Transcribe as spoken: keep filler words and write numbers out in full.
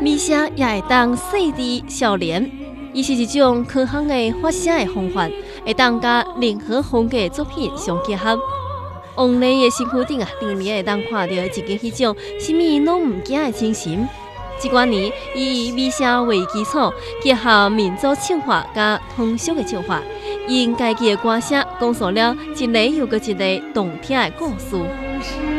微笑也会当细致少年，伊是一种科学的发声的方法，会当甲任何风格的作品相结合。王丽的身躯顶啊，里面会当看到一个迄种什么拢唔惊的精神。这几年，伊以微笑为基础，结合民族唱法甲通俗的唱法，因家己的歌声讲述了一个又一个动听的故事。